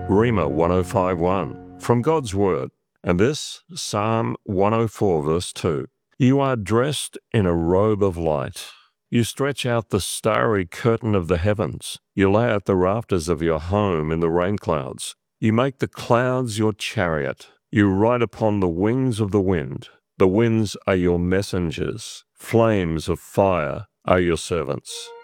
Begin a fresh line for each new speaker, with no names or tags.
Rima 105:1 from God's Word, and this, Psalm 104, verse 2. You are dressed in a robe of light. You stretch out the starry curtain of the heavens. You lay out the rafters of your home in the rain clouds. You make the clouds your chariot. You ride upon the wings of the wind. The winds are your messengers. Flames of fire are your servants.